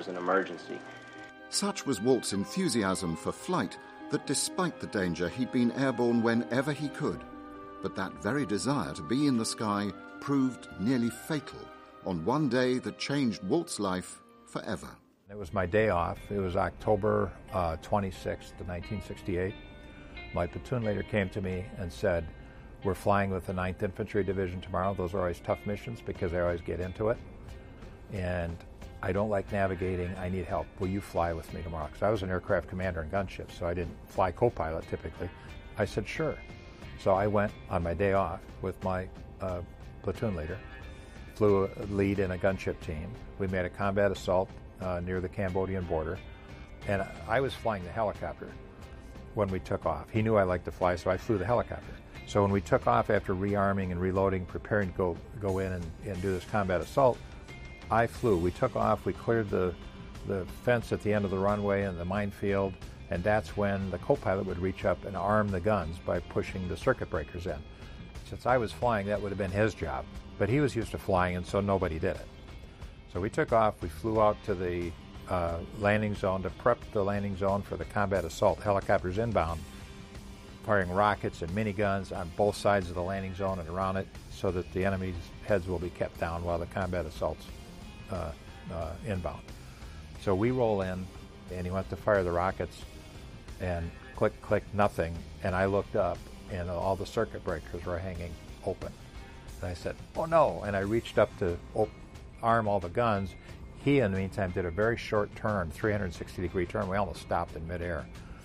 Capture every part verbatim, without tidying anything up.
was an emergency. Such was Walt's enthusiasm for flight that despite the danger, he'd been airborne whenever he could. But that very desire to be in the sky proved nearly fatal on one day that changed Walt's life forever. It was my day off. It was October uh, twenty-sixth, nineteen sixty-eight. My platoon leader came to me and said, "We're flying with the ninth Infantry Division tomorrow. Those are always tough missions because I always get into it. And I don't like navigating. I need help. Will you fly with me tomorrow?" Because I was an aircraft commander in gunship, so I didn't fly co-pilot typically. I said, sure. So I went on my day off with my uh, platoon leader, flew a lead in a gunship team. We made a combat assault uh, near the Cambodian border, and I was flying the helicopter when we took off. He knew I liked to fly, so I flew the helicopter. So when we took off after rearming and reloading, preparing to go, go in and, and do this combat assault, I flew. We took off, we cleared the, the fence at the end of the runway and the minefield, and that's when the co-pilot would reach up and arm the guns by pushing the circuit breakers in. Since I was flying, that would have been his job, but he was used to flying, and so nobody did it. So we took off, we flew out to the uh, landing zone to prep the landing zone for the combat assault. Helicopters inbound, firing rockets and miniguns on both sides of the landing zone and around it so that the enemy's heads will be kept down while the combat assault's uh, uh, inbound. So we roll in, and he went to fire the rockets, and click, click, nothing. And I looked up, and all the circuit breakers were hanging open. And I said, oh no, and I reached up to op- arm all the guns. He, in the meantime, did a very short turn, three hundred sixty degree turn. We almost stopped in midair.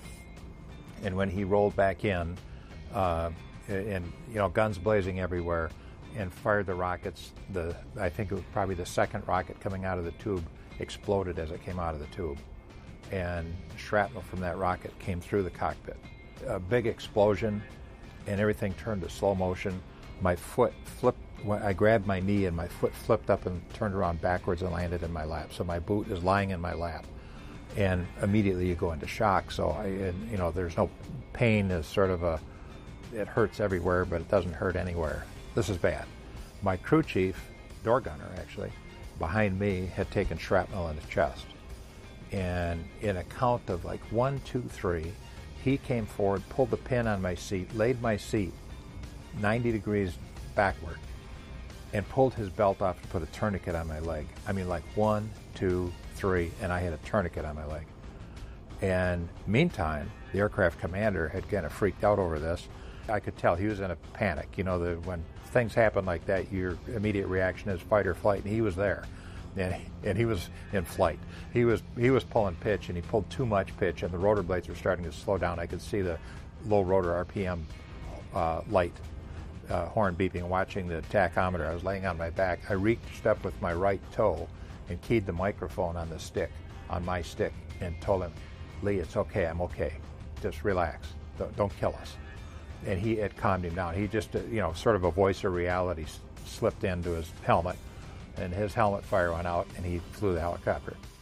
And when he rolled back in, uh, and you know, guns blazing everywhere, and fired the rockets, the I think it was probably the second rocket coming out of the tube exploded as it came out of the tube. And shrapnel from that rocket came through the cockpit. A big explosion, and everything turned to slow motion. My foot flipped, when I grabbed my knee, and my foot flipped up and turned around backwards and landed in my lap. So my boot is lying in my lap. And immediately you go into shock. So, I, and, you know, there's no pain. Is sort of a, it hurts everywhere, but it doesn't hurt anywhere. This is bad. My crew chief, door gunner actually, behind me had taken shrapnel in his chest. And in a count of like one, two, three, he came forward, pulled the pin on my seat, laid my seat ninety degrees backward, and pulled his belt off to put a tourniquet on my leg. I mean, like one, two, three, and I had a tourniquet on my leg. And meantime, the aircraft commander had kind of freaked out over this. I could tell he was in a panic. You know, that when things happen like that, your immediate reaction is fight or flight, and he was there. And, and he was in flight. He was he was pulling pitch, and he pulled too much pitch, and the rotor blades were starting to slow down. I could see the low rotor R P M uh, light uh, horn beeping, watching the tachometer. I was laying on my back. I reached up with my right toe and keyed the microphone on the stick, on my stick, and told him, Lee, it's okay, I'm okay. Just relax. Don't, don't kill us. And he had calmed him down. He just, uh, you know, sort of a voice of reality s- slipped into his helmet, and his helmet fire went out, and he flew the helicopter.